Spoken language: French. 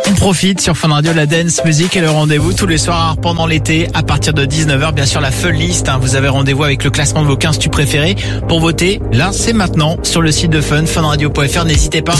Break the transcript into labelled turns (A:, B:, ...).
A: On profite sur Fun Radio, la dance music et le rendez-vous tous les soirs pendant l'été à partir de 19h. Bien sûr, la Fun List. Vous avez rendez-vous avec le classement de vos 15 tubes préférés pour voter. Là, c'est maintenant sur le site de Fun, funradio.fr. N'hésitez pas.